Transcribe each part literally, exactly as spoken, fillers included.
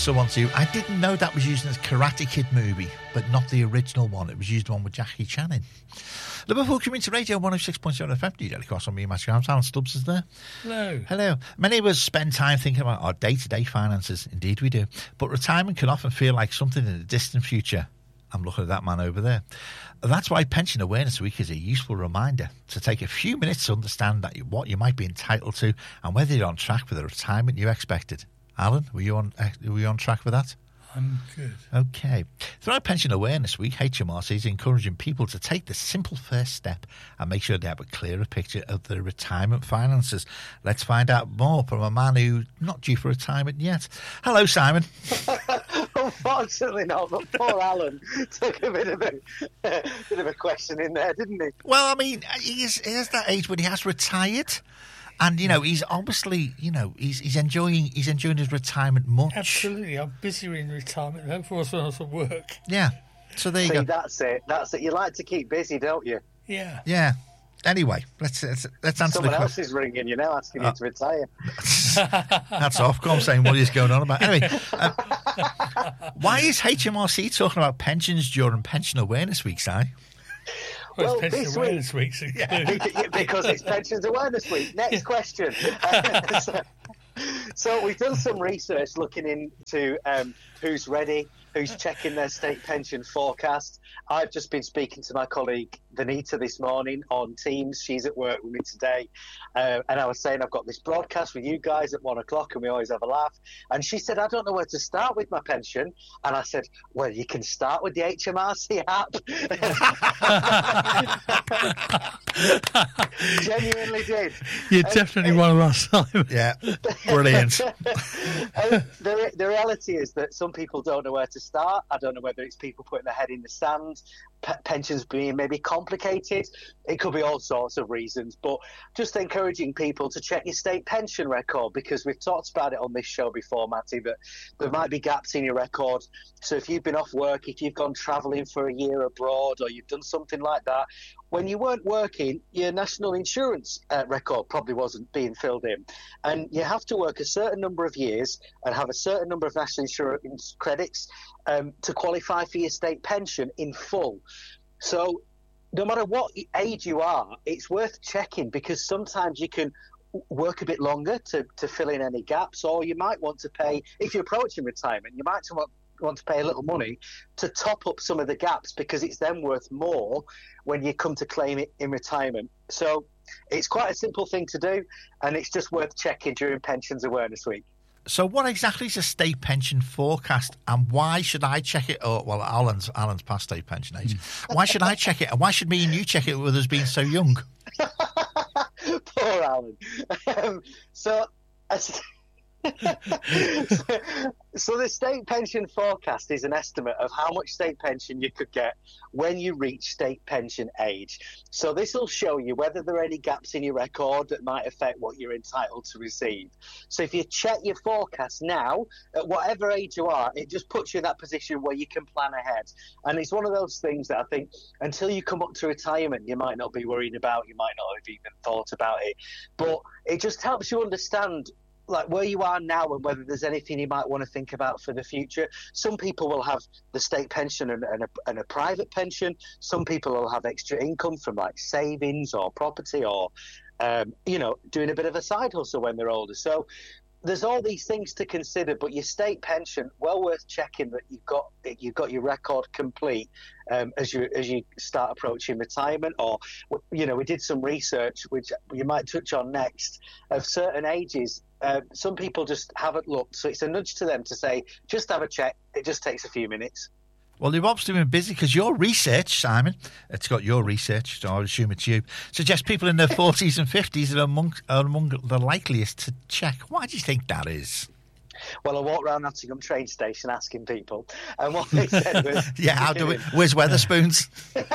also want to... I didn't know that was used in a Karate Kid movie, but not the original one. It was used one with Jackie Chan in. Liverpool Community Radio one oh six point seven F M. You of course on me, Matthew Arms. Alan Stubbs is there. Hello. Hello. Many of us spend time thinking about our day-to-day finances. Indeed we do. But retirement can often feel like something in the distant future. I'm looking at that man over there. That's why Pension Awareness Week is a useful reminder to take a few minutes to understand that you, what you might be entitled to and whether you're on track for the retirement you expected. Alan, were you on uh, were you on track for that? I'm good. Okay. Throughout Pension Awareness Week, H M R C is encouraging people to take the simple first step and make sure they have a clearer picture of their retirement finances. Let's find out more from a man who's not due for retirement yet. Hello, Simon. Unfortunately not, but poor Alan took a bit of a, a bit of a question in there, didn't he? Well, I mean, he's, he's that age when he has retired. And, you know, he's obviously, you know, he's he's enjoying he's enjoying his retirement much. Absolutely. I'm busier in retirement than before I was at work. Yeah. So there you See, go. that's it. That's it. You like to keep busy, don't you? Yeah. Yeah. Anyway, let's let's, let's answer Someone the else question. is ringing you now, asking you Oh. to retire. That's off. Go on, saying what is going on about. Anyway, um, why is H M R C talking about pensions during Pension Awareness Week, Si? Well, Well, it's Pension this Awareness Week. So Bec- because it's Pensions Awareness Week. Next question. so, so we've done some research looking into um, who's ready, who's checking their state pension forecast. I've just been speaking to my colleague Vanita this morning on Teams. She's at work with me today. Uh, and I was saying I've got this broadcast with you guys at one o'clock and we always have a laugh. And she said, I don't know where to start with my pension. And I said, well, you can start with the H M R C app. Genuinely did. You're Um, definitely one of us, Simon. Yeah, brilliant. Um, the, the reality is that some people don't know where to start. I don't know whether it's people putting their head in the sand, pe- pensions being maybe complicated. It could be all sorts of reasons, but just encouraging people to check your state pension record, because we've talked about it on this show before, Matty, that there might be gaps in your record. So if you've been off work, if you've gone travelling for a year abroad, or you've done something like that, when you weren't working, your national insurance uh, record probably wasn't being filled in. And you have to work a certain number of years and have a certain number of national insurance credits um, to qualify for your state pension in full. So no matter what age you are, it's worth checking, because sometimes you can work a bit longer to, to fill in any gaps, or you might want to pay, if you're approaching retirement, you might want want to pay a little money to top up some of the gaps, because it's then worth more when you come to claim it in retirement. So it's quite a simple thing to do, and it's just worth checking during Pensions Awareness Week. So what exactly is a state pension forecast, and why should I check it? Oh, well, Alan's Alan's past state pension age. Why should I check it, and why should me and you check it with us being so young? Poor Alan. Um, so... so, so the state pension forecast is an estimate of how much state pension you could get when you reach state pension age. So this will show you whether there are any gaps in your record that might affect what you're entitled to receive. So if you check your forecast now, at whatever age you are, it just puts you in that position where you can plan ahead. And it's one of those things that I think until you come up to retirement, you might not be worried about, you might not have even thought about it. But it just helps you understand like where you are now and whether there's anything you might want to think about for the future. Some people will have the state pension and, and, a, and a private pension. Some people will have extra income from like savings or property, or, um, you know, doing a bit of a side hustle when they're older. So there's all these things to consider, but your state pension, well worth checking that you've got you've got your record complete um, as you as you start approaching retirement. Or, you know, we did some research, which you might touch on next, of certain ages. Uh, some people just haven't looked, so it's a nudge to them to say, just have a check. It just takes a few minutes. Well, you've obviously been busy, because your research, Simon, it's got your research, so I would assume it's you, suggests people in their forties and fifties are among, are among the likeliest to check. Why do you think that is? Well, I walked around Nottingham train station asking people, and what they said was... yeah, how do we... Where's Weatherspoons?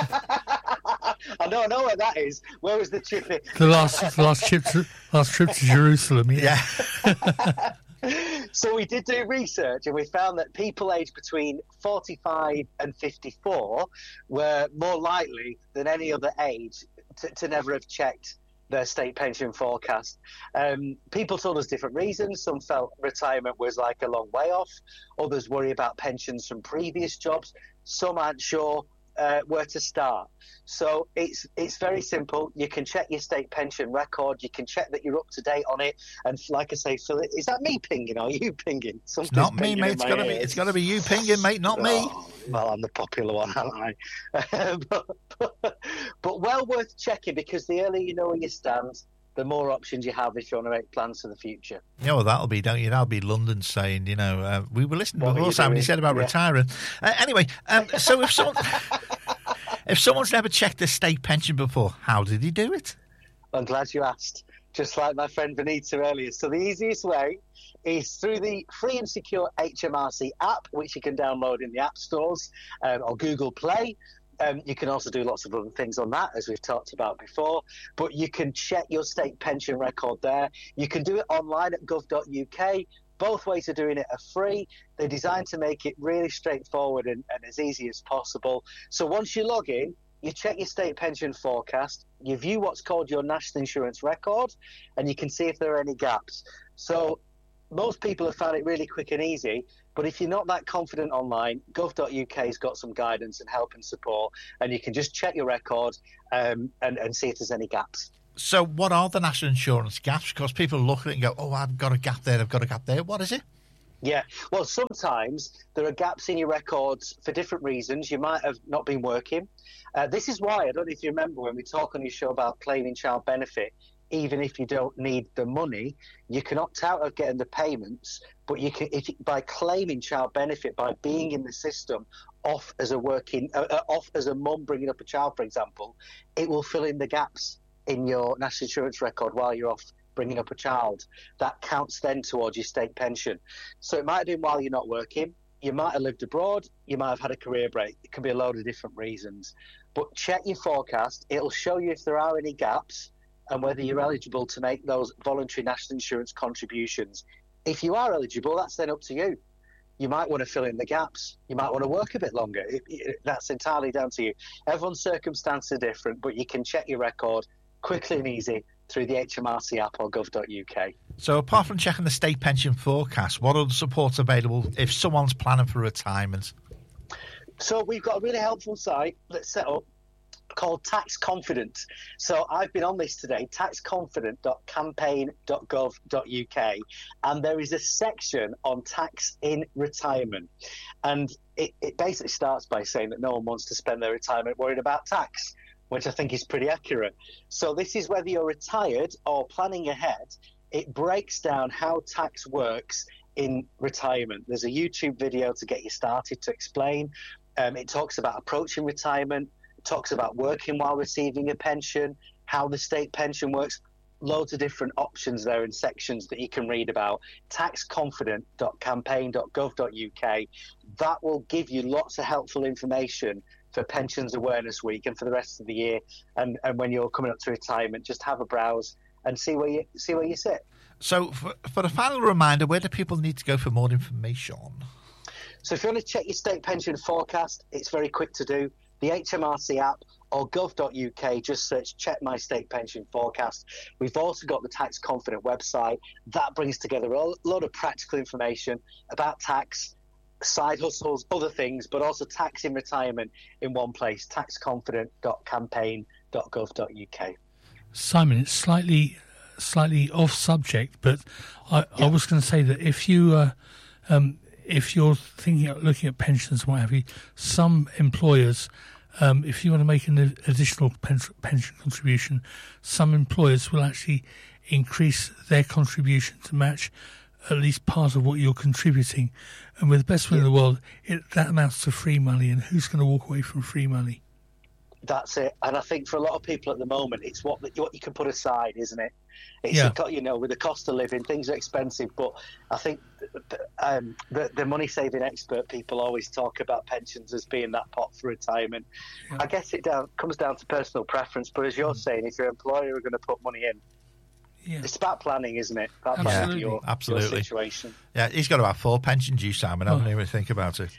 I don't know where that is. Where was the chippy? The last, the last trip to last trip to Jerusalem. Yeah. Yeah. So we did do research, and we found that people aged between forty-five and fifty-four were more likely than any other age to, to never have checked their state pension forecast. Um, people told us different reasons. Some felt retirement was like a long way off. Others worry about pensions from previous jobs. Some aren't sure uh, where to start. So it's it's very simple. You can check your state pension record. You can check that you're up to date on it. And like I say, Phil, is that me pinging or are you pinging? Something's it's not me, mate. It's got to be. It's got to be you pinging, mate, not oh, me. Well, I'm the popular one, aren't I? but, but, but well worth checking, because the earlier you know where you stand, the more options you have if you want to make plans for the future. Yeah, well, that'll be, don't you? That'll be London saying, you know, uh, we were listening What before, Simon, you said about Yeah. retiring. Uh, anyway, um, so if someone, if someone's never checked their state pension before, how did he do it? I'm glad you asked, just like my friend Benita earlier. So the easiest way is through the free and secure H M R C app, which you can download in the app stores um, or Google Play. Um, you can also do lots of other things on that, as we've talked about before, but you can check your state pension record there. You can do it online at gov dot U K. Both ways of doing it are free. They're designed to make it really straightforward and, and as easy as possible. So once you log in, you check your state pension forecast, you view what's called your national insurance record, and you can see if there are any gaps. So most people have found it really quick and easy, but if you're not that confident online, gov dot U K's got some guidance and help and support, and you can just check your record um, and, and see if there's any gaps. So what are the national insurance gaps? Because people look at it and go, oh, I've got a gap there, I've got a gap there. What is it? Yeah, well, sometimes there are gaps in your records for different reasons. You might have not been working. Uh, this is why, I don't know if you remember when we talk on your show about claiming child benefit, even if you don't need the money, you can opt out of getting the payments, but you can, if by claiming child benefit, by being in the system, off as a working, uh, uh, off as a mum bringing up a child, for example, it will fill in the gaps in your national insurance record while you're off bringing up a child. That counts then towards your state pension. So it might have been while you're not working. You might have lived abroad. You might have had a career break. It can be a load of different reasons. But check your forecast. It'll show you if there are any gaps and whether you're eligible to make those voluntary national insurance contributions. If you are eligible, that's then up to you. You might want to fill in the gaps. You might want to work a bit longer. It, it, that's entirely down to you. Everyone's circumstances are different, but you can check your record quickly and easy through the H M R C app or gov dot U K. So apart from checking the state pension forecast, what other support's available if someone's planning for retirement? So we've got a really helpful site that's set up called Tax Confident. So I've been on this today, tax confident dot campaign dot gov dot U K, and there is a section on tax in retirement. And it, it basically starts by saying that no one wants to spend their retirement worried about tax, which I think is pretty accurate. So this is whether you're retired or planning ahead. It breaks down how tax works in retirement. There's a YouTube video to get you started to explain. Um, it talks about approaching retirement, it talks about working while receiving a pension, how the state pension works, loads of different options there in sections that you can read about. tax confident dot campaign dot gov dot U K. That will give you lots of helpful information for Pensions Awareness Week and for the rest of the year, and, and when you're coming up to retirement, just have a browse and see where you see where you sit. So, for, for a final reminder, where do people need to go for more information? So, if you want to check your state pension forecast, it's very quick to do. The H M R C app or gov dot U K, just search Check My State Pension Forecast. We've also got the Tax Confident website that brings together a lot of practical information about tax, side hustles, other things, but also tax in retirement in one place. tax confident dot campaign dot gov dot U K. Simon, it's slightly slightly off subject, but I, yeah. I was going to say that if you uh, um, if you're thinking of looking at pensions and what have you, some employers, um, if you want to make an additional pen- pension contribution, some employers will actually increase their contribution to match at least part of what you're contributing. And with the best will in the world, it, that amounts to free money. And who's going to walk away from free money? That's it. And I think for a lot of people at the moment, it's what what you can put aside, isn't it? It's yeah. the, you know, with the cost of living, things are expensive. But I think um, the, the money-saving expert people always talk about pensions as being that pot for retirement. Yeah. I guess it down, comes down to personal preference. But as you're mm. saying, if your employer are going to put money in, yeah. it's about planning, isn't it? About Absolutely. Your, Absolutely. Your situation. Yeah, he's got about four pensions, you, Simon. I haven't even think about it.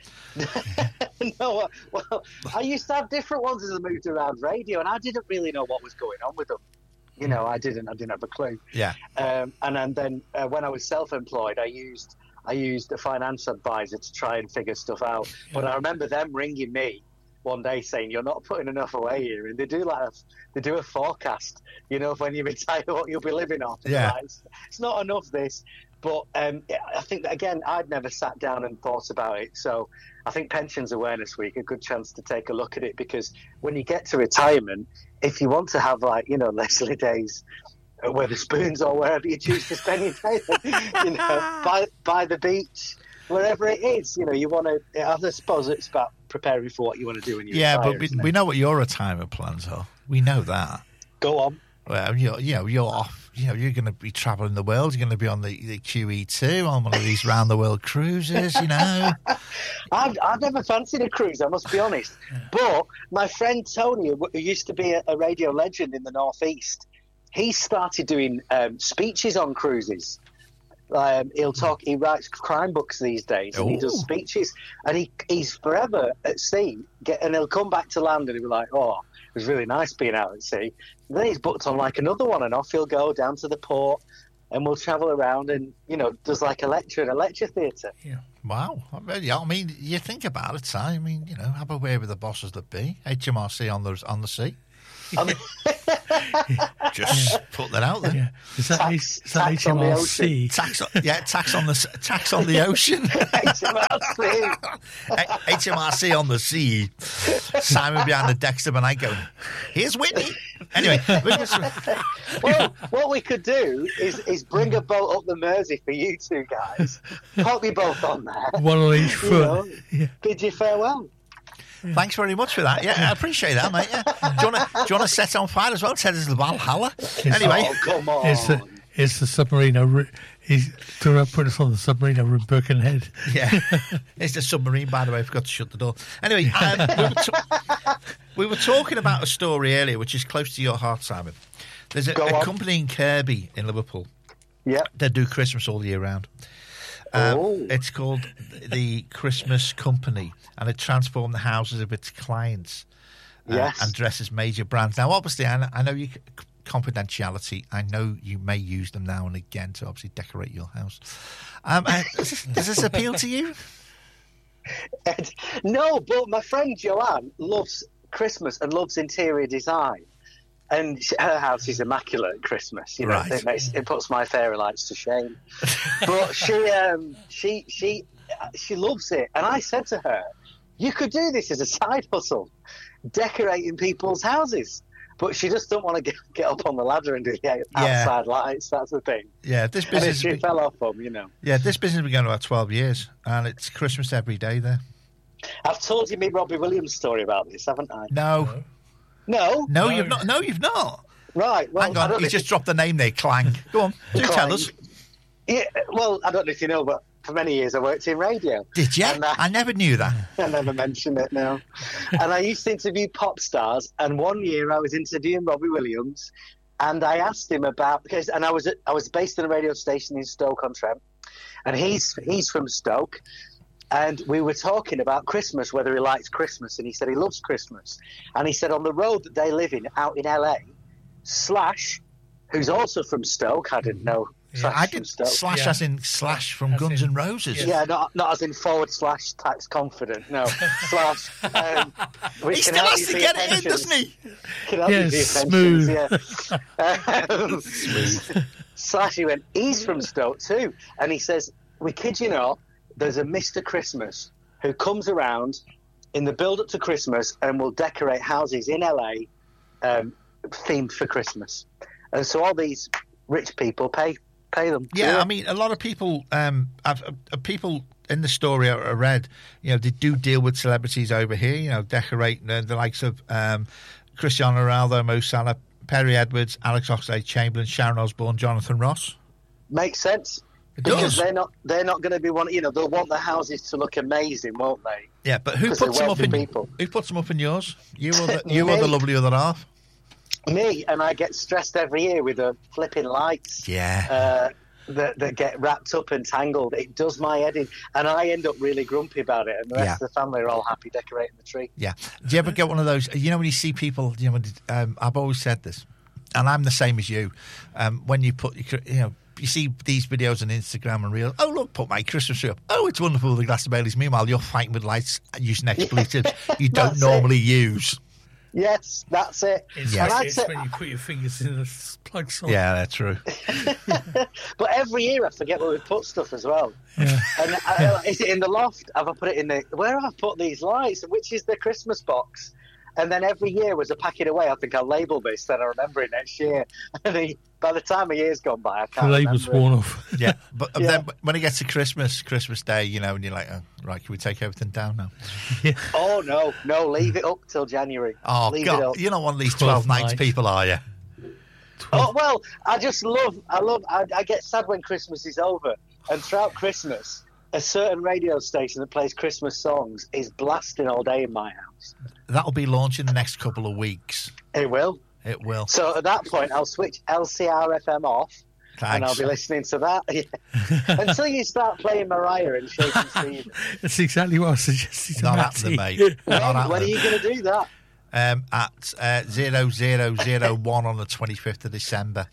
No, well, I used to have different ones as I moved around radio, and I didn't really know what was going on with them. You know, I didn't. I didn't have a clue. Yeah. Um, and, and then uh, when I was self-employed, I used I used a finance advisor to try and figure stuff out. Yeah. But I remember them ringing me one day saying, "You're not putting enough away here," and they do like a, they do a forecast. You know, when you retire, what you'll be living off. Yeah. Like, it's, it's not enough. This. But um, I think that, again, I'd never sat down and thought about it. So I think Pensions Awareness Week, a good chance to take a look at it, because when you get to retirement, if you want to have, like, you know, Leslie Days, Wetherspoons, or wherever you choose to spend your day, you know, by, by the beach, wherever it is, you know, you want to, I suppose it's about preparing for what you want to do when you yeah, retire. Yeah, but we, we know what your retirement plans are. We know that. Go on. Well, you're, you know, you're off. You know, you're going to be travelling the world. You're going to be on the, the Q E two on one of these round the world cruises. You know, I've, I've never fancied a cruise, I must be honest. But my friend Tony, who used to be a, a radio legend in the Northeast, he started doing um, speeches on cruises. Um, he'll talk. He writes crime books these days, and Ooh. he does speeches. And he he's forever at sea. Get, and he'll come back to land, and he'll be like, "Oh, it was really nice being out at sea." And then he's booked on like another one, and off he'll go down to the port, and we'll travel around, and you know, does like a lecture in a lecture theatre. Yeah. Wow. I mean, you think about it, Si. I mean, you know, have a way with the bosses that be. H M R C on the on the sea. I mean, just yeah. put that out there. Yeah. Is that, tax, is that tax H M R C? Tax, yeah, tax on the tax on the ocean. H M R C. H M R C on the sea. Simon behind the decks of a night going, "Here's Whitney." Anyway, well, what we could do is is bring a boat up the Mersey for you two guys. Pop you both on there. One on each foot. You know, yeah. Bid you farewell. Yeah. Thanks very much for that. Yeah, I appreciate that, mate. Yeah. Do you want to do you want to set on fire as well? Ted is the Valhalla. It's, anyway, oh, come on. It's the it's the submarine. He's to put us on the submarine over in Birkenhead. Yeah, it's the submarine. By the way, I forgot to shut the door. Anyway, um, we, were t- we were talking about a story earlier, which is close to your heart, Simon. There's a, a company in Kirby in Liverpool. Yeah, they do Christmas all year round. Um, oh. It's called the Christmas Company, and it transforms the houses of its clients uh, yes. and dresses major brands. Now, obviously, I know, I know you confidentiality. I know you may use them now and again to obviously decorate your house. Um, uh, does, this, does this appeal to you? Ed, no, but my friend Joanne loves Christmas and loves interior design. And she, her house is immaculate at Christmas. You know, right. it, makes, it puts my fairy lights to shame. But she, um, she, she, she loves it. And I said to her, "You could do this as a side hustle, decorating people's houses." But she just don't want to get, get up on the ladder and do the outside yeah. lights. That's the thing. Yeah, this business. And she been, fell off them, you know. Yeah, this business has been going about twelve years, and it's Christmas every day there. I've told you me Robbie Williams' story about this, haven't I? No. No. No, no, you've not. No, you've not. Right. Well, hang on. You just dropped the name there, Clang. Go on, do Clang. tell us. Yeah. Well, I don't know if you know, but for many years I worked in radio. Did you? And, uh, I never knew that. I never mentioned it now. And I used to interview pop stars. And one year I was interviewing Robbie Williams, and I asked him about because, and I was at, I was based in a radio station in Stoke-on-Trent, and he's he's from Stoke. And we were talking about Christmas, whether he likes Christmas, and he said he loves Christmas. And he said on the road that they live in, out in L A, Slash, who's also from Stoke, I didn't know. Yeah, I did Stoke. Slash yeah. as in Slash from as Guns in, N' Roses. Yeah, yeah not, not as in forward slash tax confident, no. Slash. Um, he still has to get it in, doesn't he? Yes, smooth. Yeah. um, smooth. Slash, he went, he's from Stoke too. And he says, we kid you not, there's a Mister Christmas who comes around in the build-up to Christmas and will decorate houses in L A um, themed for Christmas. And so all these rich people pay pay them. Yeah, I mean, a lot of people, um, I've, uh, people in the story I read, you know, they do deal with celebrities over here, you know, decorate uh, the likes of um, Cristiano Ronaldo, Mo Salah, Perry Edwards, Alex Oxlade-Chamberlain, Sharon Osbourne, Jonathan Ross. Makes sense. It because does. they're not they're not going to be one. You know, they'll want the houses to look amazing, won't they? Yeah, but who puts them up in people. Who puts them up in yours? You or the you or the lovely other half? Me, and I get stressed every year with the flipping lights. Yeah. Uh, that that get wrapped up and tangled. It does my head in, and I end up really grumpy about it. And the rest yeah. of the family are all happy decorating the tree. Yeah. Do you ever get one of those? You know, when you see people, you know, um, I've always said this. and I'm the same as you. Um, when you put, your, you know, you see these videos on Instagram and Reels. Oh, look, put my Christmas tree up. Oh, it's wonderful with a glass of Baileys. Meanwhile, you're fighting with lights using expletives you don't normally it. use. Yes, that's it. It's, Yeah. it's say, when you put your fingers in the plug socket. Yeah, that's true. but every year I forget where we put stuff as well. Yeah. And I, is it in the loft? Have I put it in the? Where have I put these lights? Which is the Christmas box? And then every year as I pack it away, I think I'll label this, then I remember it next year. And the, by the time a year's gone by, I can't The label's remember worn it. off. Yeah, but Yeah. then when it gets to Christmas, Christmas Day, you know, and you're like, oh, right, can we take everything down now? Oh, no, no, leave it up till January. Oh, leave it God, up. you're not one of these twelve twelve nights nights. people, are you? Oh, well, I just love, I love, I, I get sad when Christmas is over. And throughout Christmas, a certain radio station that plays Christmas songs is blasting all day in my house. That'll be launching the next couple of weeks. It will. It will. So at that point, I'll switch L C R F M off. Thanks. And I'll be listening to that yeah. until you start playing Mariah and Shaking Stevens. That's exactly what I was suggesting to Not Matty. happening, mate. Not When, when are happening. you going to do that? Um, at uh, zero zero zero one on the twenty-fifth of December.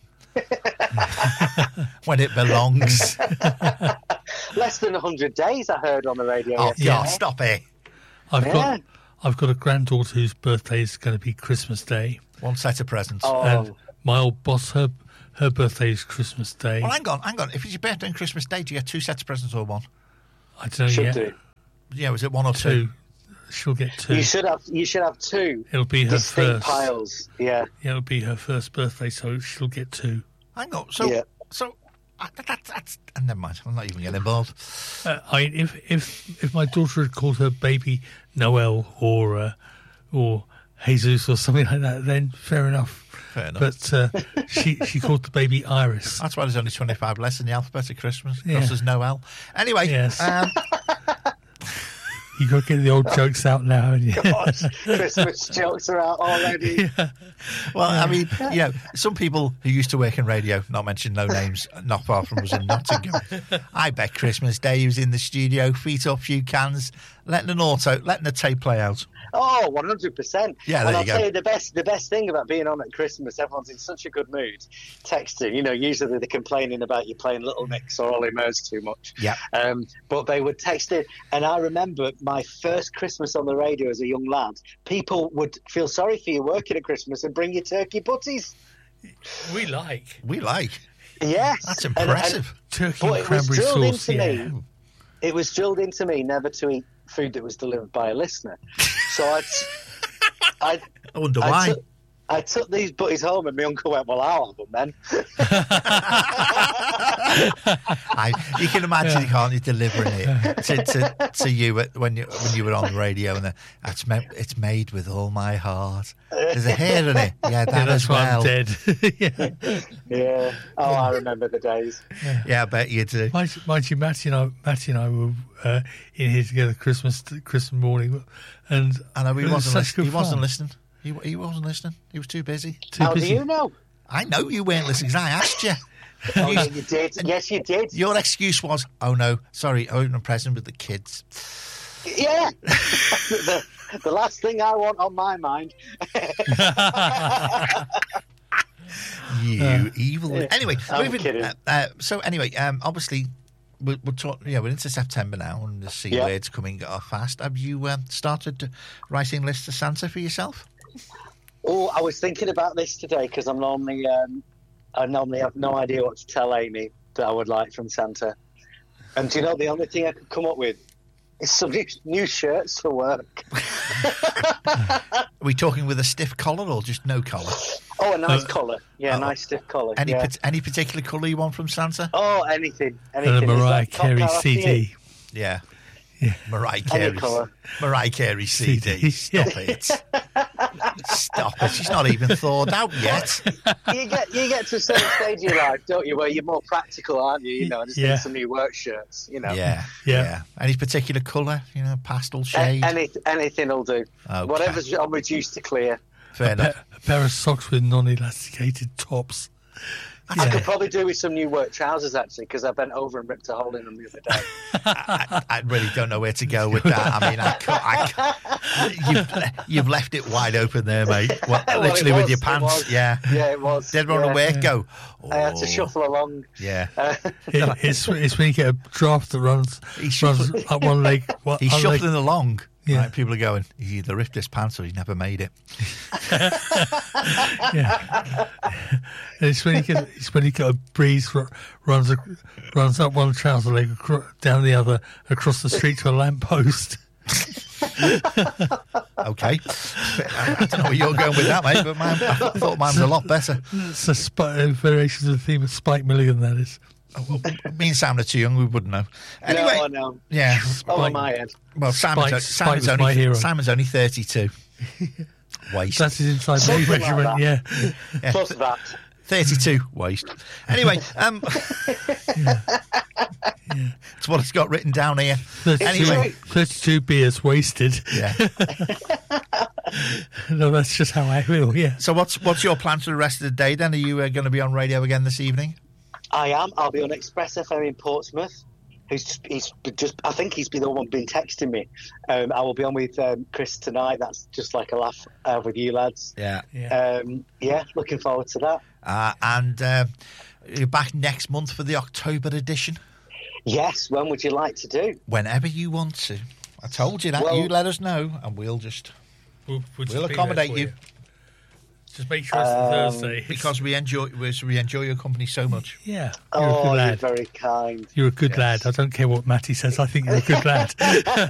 When it belongs. Less than one hundred days, I heard on the radio Oh, yesterday. God, stop it. I've Yeah. got I've got a granddaughter whose birthday is going to be Christmas Day, One set of presents. Oh, and my old boss, her her birthday is Christmas Day. Well, hang on, hang on. If it's your birthday on Christmas Day, do you get two sets of presents or one? I don't know should yet. do. Yeah, was it one or two? Two. She'll get two. You should have. You should have two It'll be her distinct first. piles. Yeah. Yeah, it'll be her first birthday, so she'll get two. Hang on. So, Yeah. so uh, that, that's, uh, never mind. I'm not even getting involved. Uh, I mean, if if if my daughter had called her baby Noel or uh, or Jesus or something like that, then fair enough. Fair enough. But uh, she she called the baby Iris. That's why there's only twenty-five less in the alphabet at Christmas. Yeah. Because there's Noel. Anyway, Yes. um, You got to get the old jokes out now. And yeah. Gosh, Christmas jokes are out already. well, I mean, you know, some people who used to work in radio, not mention no names, not far from us in Nottingham. I bet Christmas Day he was in the studio, feet up, few cans, letting an auto, letting the tape play out. Oh, one hundred percent. Yeah, and there I'll you go. tell you the best the best thing about being on at Christmas, everyone's in such a good mood. Texting, you know, usually they're complaining about you playing Little Mix or Ollie Murs too much. Yeah. Um, but they would text it. And I remember my first Christmas on the radio as a young lad, people would feel sorry for you working at Christmas and bring you turkey butties. We like We like. Yes. That's And- and- impressive. turkey But and it was cranberry drilled sauce. into Yeah. me. It was drilled into me never to eat food that was delivered by a listener. So I, I, I wonder I why. took, I took these butties home, and my uncle went, "Well, I'll have them then." I, you can imagine, can't you, delivering it to, to, to you at, when you when you were on the radio, and the, it's made, it's made with all my heart. There's a hair in it, yeah, that Yeah, as that's why well. I'm dead. yeah. Yeah. Oh, I remember the days. Yeah, I bet you do. Mind, mind you, Matty and I, Matty and I were uh, in here together Christmas Christmas morning, and I know he it was wasn't. such Listening. good He wasn't fun. listening. He, he wasn't listening. He was too busy. Too How busy. do you know? I know you weren't listening because I asked you. Oh, You- yeah, you did. Yes, you did. Your excuse was, "Oh no, sorry, I opened a present with the kids." Yeah. the, the last thing I want on my mind. You evil. yeah. Anyway, I'm moving- kidding. Uh, uh, so anyway, um, obviously, we'll, we'll talk. Yeah, we're into September now, and the C Yeah. words coming uh, fast. Have you um, started writing lists to Santa for yourself? Oh, I was thinking about this today because I'm normally, um, I normally have no idea what to tell Amy that I would like from Santa. And do you know the only thing I could come up with is some new, new shirts for work. Are we talking with a stiff collar or just no collar? Oh, a nice Uh, collar. Yeah, oh. a nice stiff collar. Any yeah. pat- any particular colour you want from Santa? Oh, anything. And anything. a Is Mariah that top Carey car C after you? D. Yeah. Yeah. Mariah Any Carey. colour. Mariah Carey C D. Stop it. Stop it. She's not even thawed out yet. You get you get to a certain stage of your life, don't you, where you're more practical, aren't you? You know, just Yeah. need some new work shirts. You know, Yeah. Yeah. Any particular colour? You know, pastel A- shade? any, anything will do. Okay. Whatever's on reduced to clear. Fair A, enough. pa- a pair of socks with non-elasticated tops. I could probably do with some new work trousers, actually, because I bent over and ripped a hole in them the other day. I, I really don't know where to go with that. I mean, I can't, I can't, you've, you've left it wide open there, mate. Well, Well, literally it with was, your it pants. was. Yeah. Yeah, it was. Dead wrong yeah. where it go. I had to Oh, shuffle along. Yeah. Uh, It, it's, it's when you get a draft that runs, He's runs shuffling- up one leg. One, He's other leg. shuffling along. Yeah. Right? People are going, he either ripped his pants or he never made it. Yeah. It's when you get it's when you get a breeze ru- runs ac- runs up one trouser leg acro- down the other across the street to a lamppost. Okay. I, I don't know where you're going with that, mate, but mine, I thought mine was a lot better. It's a sp- a variation of the theme of Spike Milligan. That is. Oh, well, me and Sam are too young, we wouldn't know. Anyway, no, no. yeah. Over my head. Well, Simon's, Spike- Simon's, Spike was my only, hero. Simon's only thirty-two. Waste. That's his inside leg Something like measurement. that. Yeah. Yeah. Plus that. thirty-two waste. Anyway, um, it's what it's got written down here. thirty-two, Anyway, thirty-two beers wasted. yeah. No, that's just how I feel. Yeah. So what's what's your plan for the rest of the day? Then are you uh, going to be on radio again this evening? I am. I'll be on Express F M in Portsmouth. Who's he's just? I think he's been the one been texting me. Um, I will be on with um, Chris tonight. That's just like a laugh uh, with you lads. Yeah. Yeah. Um, yeah, looking forward to that. Uh, and uh, you're back next month for the October edition. Yes. When would you like to do? Whenever you want to. I told you that. Well- you let us know, and we'll just We'll, we'll just we'll be accommodate there for you. Just make sure it's Um, Thursday. because we enjoy we enjoy your company so much. Yeah. You're a Oh, good you're lad. very kind. You're a good Yes. lad. I don't care what Matty says. I think you're a good lad.